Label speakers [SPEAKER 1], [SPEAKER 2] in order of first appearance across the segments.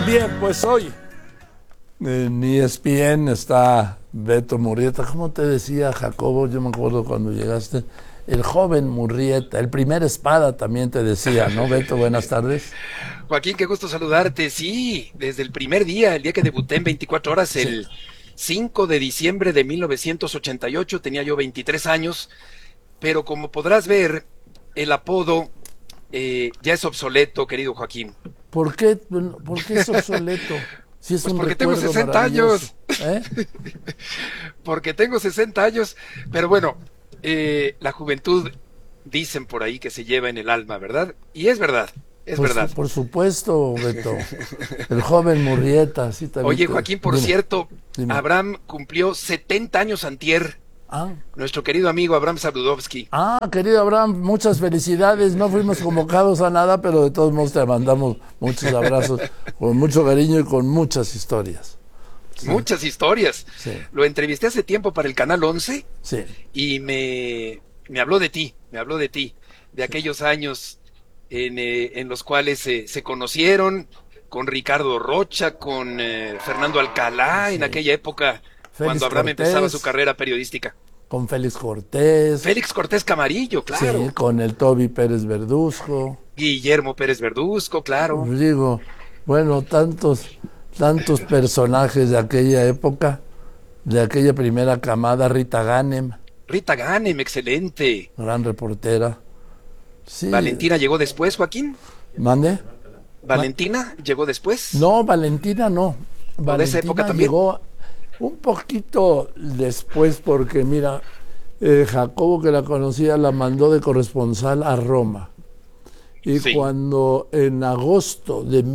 [SPEAKER 1] Bien, pues hoy en ESPN está Beto Murrieta. ¿Cómo te decía Jacobo? Yo me acuerdo cuando llegaste. El joven Murrieta, el primer espada también te decía, ¿no, Beto? Buenas tardes.
[SPEAKER 2] Joaquín, qué gusto saludarte. Sí, desde el primer día, el día que debuté en 24 horas,
[SPEAKER 1] Sí.
[SPEAKER 2] el 5 de diciembre de 1988, tenía yo 23 años, pero como podrás ver, el apodo ya es obsoleto, querido Joaquín.
[SPEAKER 1] ¿Por qué es obsoleto? Si es
[SPEAKER 2] Pues
[SPEAKER 1] un
[SPEAKER 2] porque tengo
[SPEAKER 1] recuerdo
[SPEAKER 2] 60
[SPEAKER 1] maravilloso.
[SPEAKER 2] años,
[SPEAKER 1] ¿Eh?
[SPEAKER 2] porque tengo 60 años, pero bueno, la juventud dicen por ahí que se lleva en el alma, ¿verdad? Y es verdad, es verdad.
[SPEAKER 1] Por supuesto, Beto. El joven Murrieta, sí también
[SPEAKER 2] Oye,
[SPEAKER 1] te...
[SPEAKER 2] Joaquín, por
[SPEAKER 1] Dime,
[SPEAKER 2] cierto,
[SPEAKER 1] dime.
[SPEAKER 2] Abraham cumplió 70 años antier.
[SPEAKER 1] Ah,
[SPEAKER 2] Nuestro querido amigo Abraham Sabludovsky.
[SPEAKER 1] querido Abraham, muchas felicidades. No fuimos convocados a nada, pero de todos modos te mandamos muchos abrazos, con mucho cariño y con muchas historias. Sí,
[SPEAKER 2] Muchas historias.
[SPEAKER 1] sí,
[SPEAKER 2] Lo entrevisté hace tiempo para el Canal 11
[SPEAKER 1] sí,
[SPEAKER 2] y me habló de ti, de
[SPEAKER 1] sí.
[SPEAKER 2] aquellos años en los cuales se conocieron con Ricardo Rocha, con Fernando Alcalá, en
[SPEAKER 1] Sí.
[SPEAKER 2] aquella época cuando
[SPEAKER 1] Félix
[SPEAKER 2] Abraham empezaba su
[SPEAKER 1] Cortés,
[SPEAKER 2] carrera periodística.
[SPEAKER 1] con Félix Cortés,
[SPEAKER 2] Félix Cortés Camarillo,
[SPEAKER 1] sí,
[SPEAKER 2] claro.
[SPEAKER 1] con el Toby Pérez Verduzco.
[SPEAKER 2] Guillermo Pérez Verduzco, claro.
[SPEAKER 1] Digo, bueno, tantos personajes de aquella época, de aquella primera camada. Rita Ganem,
[SPEAKER 2] Rita Ganem, excelente.
[SPEAKER 1] gran reportera. Sí,
[SPEAKER 2] Valentina llegó después, Joaquín.
[SPEAKER 1] mande. Ma-
[SPEAKER 2] Valentina llegó después.
[SPEAKER 1] No, Valentina no.
[SPEAKER 2] ¿O de esa época
[SPEAKER 1] Valentina
[SPEAKER 2] también?
[SPEAKER 1] llegó un poquito después porque, mira, Jacobo, que la conocía, la mandó de corresponsal a Roma. Y
[SPEAKER 2] Sí.
[SPEAKER 1] cuando en agosto de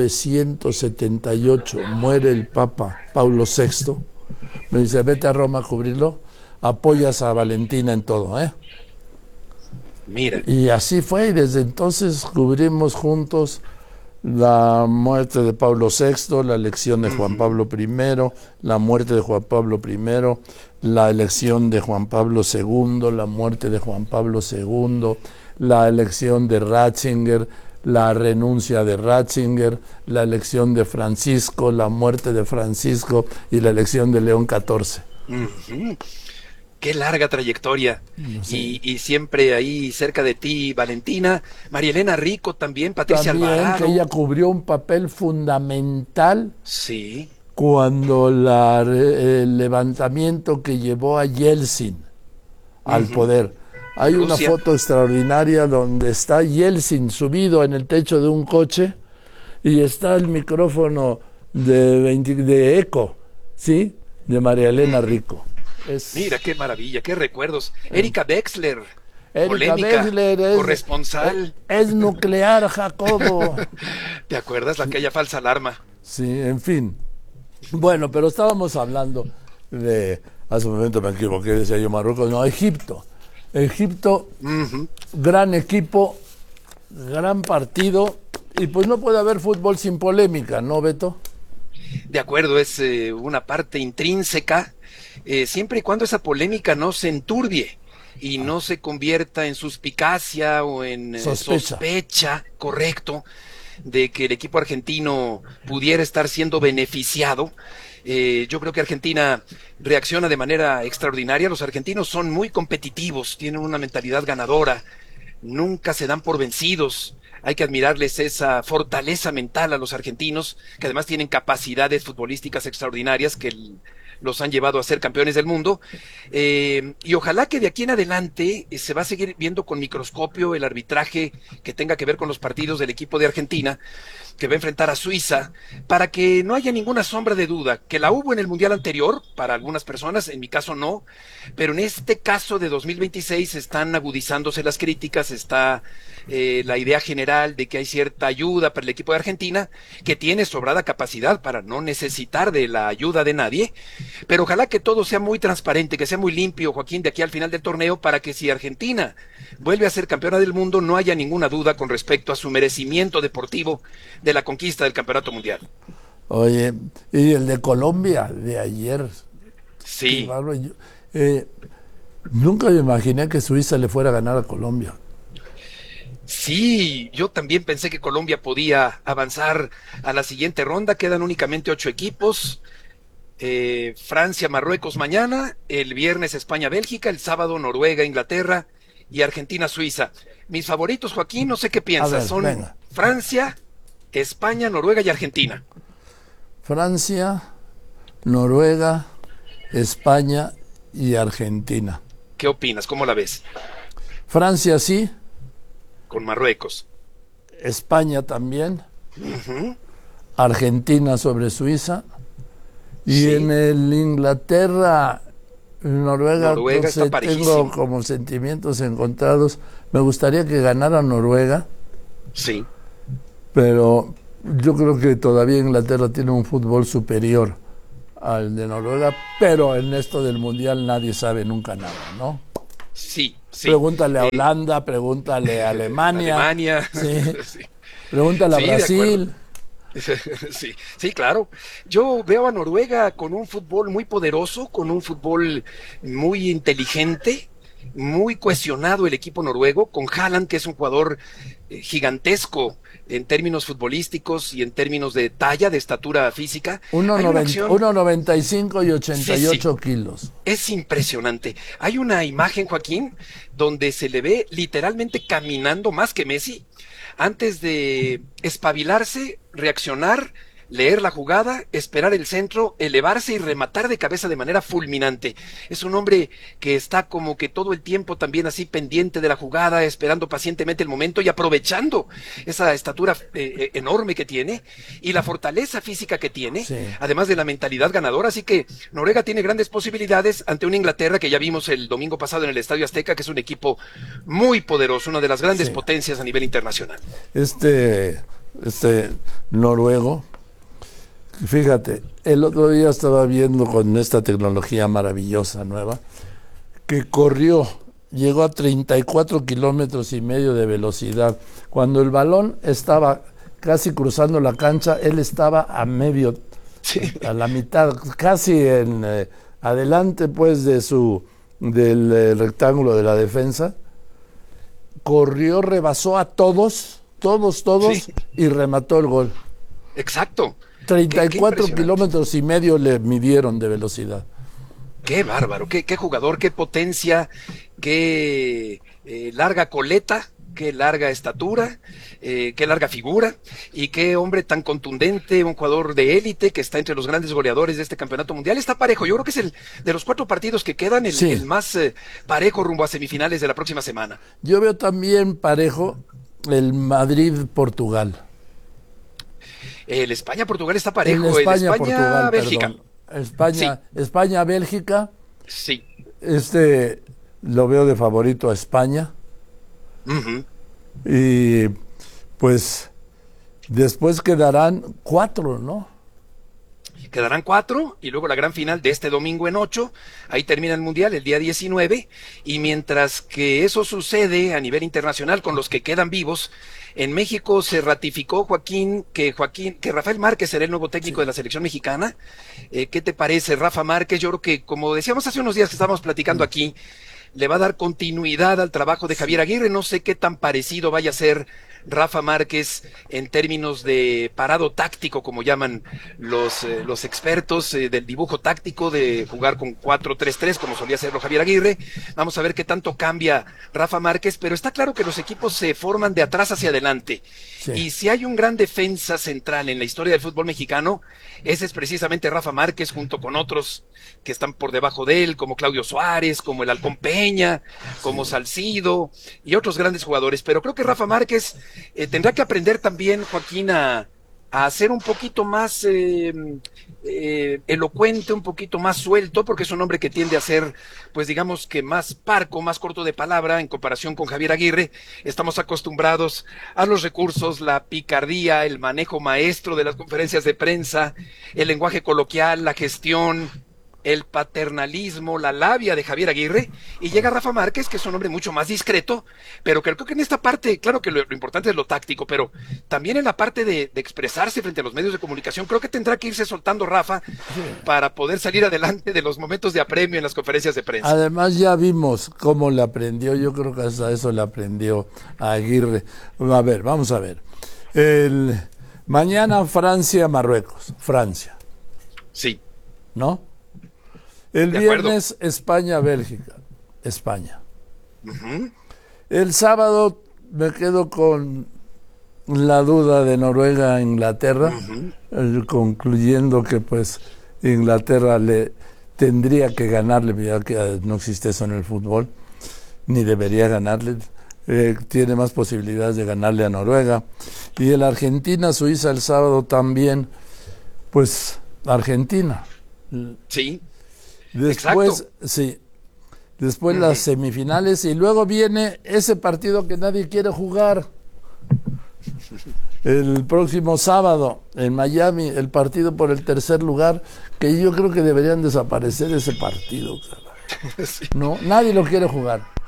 [SPEAKER 1] 1978 muere el Papa Pablo VI, me dice, vete a Roma a cubrirlo, apoyas a Valentina en todo, ¿eh?
[SPEAKER 2] Mira.
[SPEAKER 1] Y así fue, y desde entonces cubrimos juntos la muerte de Pablo VI, la elección de Juan
[SPEAKER 2] Ujú.
[SPEAKER 1] Pablo I, la muerte de Juan Pablo I, la elección de Juan Pablo II, la muerte de Juan Pablo II, la elección de Ratzinger, la renuncia de Ratzinger, la elección de Francisco, la muerte de Francisco y la elección de León XIV.
[SPEAKER 2] Ujú. Qué larga trayectoria.
[SPEAKER 1] Sí.
[SPEAKER 2] Y siempre ahí cerca de ti, Valentina. María Elena Rico también, Patricia
[SPEAKER 1] También que
[SPEAKER 2] Alvarado.
[SPEAKER 1] ella cubrió un papel fundamental
[SPEAKER 2] Sí.
[SPEAKER 1] cuando el levantamiento que llevó a Yeltsin al
[SPEAKER 2] Ujú.
[SPEAKER 1] poder. Hay una
[SPEAKER 2] Rusia.
[SPEAKER 1] foto extraordinaria donde está Yeltsin subido en el techo de un coche y está el micrófono de eco, ¿sí? De María Elena
[SPEAKER 2] Ujú.
[SPEAKER 1] Rico.
[SPEAKER 2] Mira,
[SPEAKER 1] Es
[SPEAKER 2] qué maravilla, qué recuerdos.
[SPEAKER 1] eh,
[SPEAKER 2] Erika Wexler,
[SPEAKER 1] Erika
[SPEAKER 2] polémica,
[SPEAKER 1] Wexler
[SPEAKER 2] corresponsal.
[SPEAKER 1] es nuclear, Jacobo.
[SPEAKER 2] ¿Te acuerdas
[SPEAKER 1] Sí,
[SPEAKER 2] aquella falsa alarma?
[SPEAKER 1] sí, en fin. Bueno, pero estábamos hablando de, hace un momento me equivoqué, decía yo Marruecos, no, Egipto. Egipto,
[SPEAKER 2] Ujú.
[SPEAKER 1] gran equipo, gran partido, y pues no puede haber fútbol sin polémica, ¿no, Beto?
[SPEAKER 2] De acuerdo, es una parte intrínseca, siempre y cuando esa polémica no se enturbie y no se convierta en suspicacia o en
[SPEAKER 1] Sospecha.
[SPEAKER 2] sospecha, correcto, de que el equipo argentino pudiera estar siendo beneficiado. Yo creo que Argentina reacciona de manera extraordinaria. Los argentinos son muy competitivos, tienen una mentalidad ganadora, nunca se dan por vencidos. Hay que admirarles esa fortaleza mental a los argentinos, que además tienen capacidades futbolísticas extraordinarias que los han llevado a ser campeones del mundo. Y ojalá que de aquí en adelante se va a seguir viendo con microscopio el arbitraje que tenga que ver con los partidos del equipo de Argentina, que va a enfrentar a Suiza, para que no haya ninguna sombra de duda, que la hubo en el Mundial anterior, para algunas personas, en mi caso no, pero en este caso de 2026 están agudizándose las críticas, está la idea general de que hay cierta ayuda para el equipo de Argentina, que tiene sobrada capacidad para no necesitar de la ayuda de nadie, pero ojalá que todo sea muy transparente, que sea muy limpio, Joaquín, de aquí al final del torneo, para que si Argentina vuelve a ser campeona del mundo, no haya ninguna duda con respecto a su merecimiento deportivo de la conquista del campeonato mundial.
[SPEAKER 1] Oye, y el de Colombia, de ayer, qué
[SPEAKER 2] Sí,
[SPEAKER 1] bárbaro. Eh, Nunca me imaginé que Suiza le fuera a ganar a Colombia.
[SPEAKER 2] Sí, yo también pensé que Colombia podía avanzar a la siguiente ronda. Quedan únicamente 8 equipos. Francia, Marruecos mañana, el viernes España, Bélgica, el sábado Noruega, Inglaterra y Argentina, Suiza. Mis favoritos, Joaquín, no sé qué
[SPEAKER 1] A
[SPEAKER 2] piensas,
[SPEAKER 1] ver,
[SPEAKER 2] son
[SPEAKER 1] venga.
[SPEAKER 2] Francia, España, Noruega y Argentina.
[SPEAKER 1] Francia, Noruega, España y Argentina.
[SPEAKER 2] ¿Qué opinas? ¿Cómo la ves?
[SPEAKER 1] Francia sí,
[SPEAKER 2] Con Marruecos.
[SPEAKER 1] España también,
[SPEAKER 2] Ujú.
[SPEAKER 1] Argentina sobre Suiza. Y
[SPEAKER 2] Sí,
[SPEAKER 1] en el Inglaterra, Noruega, no
[SPEAKER 2] Noruega está
[SPEAKER 1] sé, tengo
[SPEAKER 2] parejísimo.
[SPEAKER 1] como sentimientos encontrados. Me gustaría que ganara Noruega,
[SPEAKER 2] Sí,
[SPEAKER 1] pero yo creo que todavía Inglaterra tiene un fútbol superior al de Noruega, pero en esto del Mundial nadie sabe nunca nada, ¿no?
[SPEAKER 2] sí, sí.
[SPEAKER 1] Pregúntale a
[SPEAKER 2] Eh,
[SPEAKER 1] Holanda, pregúntale a Alemania,
[SPEAKER 2] Alemania,
[SPEAKER 1] sí,
[SPEAKER 2] sí,
[SPEAKER 1] pregúntale a
[SPEAKER 2] sí, de acuerdo.
[SPEAKER 1] Brasil.
[SPEAKER 2] Sí, sí, claro. Yo veo a Noruega con un fútbol muy poderoso, con un fútbol muy inteligente, muy cohesionado el equipo noruego, con Haaland, que es un jugador gigantesco en términos futbolísticos y en términos de talla, de estatura física. Hay una acción,
[SPEAKER 1] 1,95 y
[SPEAKER 2] sí, sí,
[SPEAKER 1] 88 kilos.
[SPEAKER 2] es impresionante. Hay una imagen, Joaquín, donde se le ve literalmente caminando más que Messi antes de espabilarse, reaccionar, leer la jugada, esperar el centro, elevarse y rematar de cabeza de manera fulminante. Es un hombre que está como que todo el tiempo también así pendiente de la jugada, esperando pacientemente el momento y aprovechando esa estatura enorme que tiene y la fortaleza física que tiene,
[SPEAKER 1] Sí,
[SPEAKER 2] además de la mentalidad ganadora. Así que Noruega tiene grandes posibilidades ante una Inglaterra que ya vimos el domingo pasado en el Estadio Azteca, que es un equipo muy poderoso, una de las grandes
[SPEAKER 1] sí.
[SPEAKER 2] potencias a nivel internacional.
[SPEAKER 1] Este, este noruego, fíjate, el otro día estaba viendo con esta tecnología maravillosa nueva, que corrió, llegó a 34 kilómetros y medio de velocidad. Cuando el balón estaba casi cruzando la cancha, él estaba a medio,
[SPEAKER 2] Sí,
[SPEAKER 1] a la mitad, casi en adelante pues del rectángulo de la defensa. Corrió, rebasó a todos,
[SPEAKER 2] sí,
[SPEAKER 1] y remató el gol.
[SPEAKER 2] exacto. Qué
[SPEAKER 1] 34
[SPEAKER 2] impresionante.
[SPEAKER 1] kilómetros y medio le midieron de velocidad.
[SPEAKER 2] Qué bárbaro, qué jugador, qué potencia, qué larga coleta, qué larga estatura, qué larga figura y qué hombre tan contundente, un jugador de élite que está entre los grandes goleadores de este campeonato mundial. Está parejo, yo creo que es el de los 4 partidos que quedan
[SPEAKER 1] Sí,
[SPEAKER 2] el más parejo rumbo a semifinales de la próxima semana.
[SPEAKER 1] yo veo también parejo el Madrid-Portugal.
[SPEAKER 2] El España-Portugal está
[SPEAKER 1] El
[SPEAKER 2] parejo, el
[SPEAKER 1] España-Portugal,
[SPEAKER 2] España-Bélgica.
[SPEAKER 1] perdón.
[SPEAKER 2] Sí,
[SPEAKER 1] España-Bélgica,
[SPEAKER 2] sí.
[SPEAKER 1] este lo veo de favorito a España.
[SPEAKER 2] Ujú.
[SPEAKER 1] Y pues después quedarán 4, ¿no?
[SPEAKER 2] Quedarán 4 y luego la gran final de este domingo en 8. Ahí termina el Mundial el día 19. Y mientras que eso sucede a nivel internacional con los que quedan vivos, en México se ratificó, que Rafael Márquez será el nuevo técnico de
[SPEAKER 1] Sí.
[SPEAKER 2] la selección mexicana. ¿Qué te parece, Rafa Márquez? Yo creo que, como decíamos hace unos días que estábamos platicando aquí, le va a dar continuidad al trabajo de Javier
[SPEAKER 1] Sí.
[SPEAKER 2] Aguirre. No sé qué tan parecido vaya a ser Rafa Márquez en términos de parado táctico, como llaman los expertos del dibujo táctico, de jugar con 4-3-3, como solía hacerlo Javier Aguirre. Vamos a ver qué tanto cambia Rafa Márquez, pero está claro que los equipos se forman de atrás hacia adelante.
[SPEAKER 1] Sí.
[SPEAKER 2] Y si hay un gran defensa central en la historia del fútbol mexicano, ese es precisamente Rafa Márquez, junto con otros que están por debajo de él, como Claudio Suárez, como el Halcón Peña, como Salcido y otros grandes jugadores. Pero creo que Rafa Márquez tendrá que aprender también, Joaquín, a ser un poquito más elocuente, un poquito más suelto, porque es un hombre que tiende a ser, pues digamos que más parco, más corto de palabra en comparación con Javier Aguirre. Estamos acostumbrados a los recursos, la picardía, el manejo maestro de las conferencias de prensa, el lenguaje coloquial, la gestión, el paternalismo, la labia de Javier Aguirre, y llega Rafa Márquez, que es un hombre mucho más discreto, pero creo que en esta parte, claro que lo importante es lo táctico, pero también en la parte de expresarse frente a los medios de comunicación, creo que tendrá que irse soltando Rafa para poder salir adelante de los momentos de apremio en las conferencias de prensa.
[SPEAKER 1] Además ya vimos cómo le aprendió, yo creo que hasta eso le aprendió a Aguirre. A ver, vamos a ver. Mañana Francia-Marruecos, Francia.
[SPEAKER 2] Sí.
[SPEAKER 1] ¿No? El viernes España-Bélgica, España.
[SPEAKER 2] Uh-huh.
[SPEAKER 1] El sábado me quedo con la duda de Noruega-Inglaterra, concluyendo que pues Inglaterra le tendría que ganarle, ya que no existe eso en el fútbol, ni debería ganarle, tiene más posibilidades de ganarle a Noruega. Y el Argentina-Suiza el sábado también, pues Argentina.
[SPEAKER 2] Sí.
[SPEAKER 1] Después,
[SPEAKER 2] exacto.
[SPEAKER 1] Sí. Después las semifinales y luego viene ese partido que nadie quiere jugar. El próximo sábado en Miami, el partido por el tercer lugar, que yo creo que deberían desaparecer ese partido. Sí. No, nadie lo quiere jugar.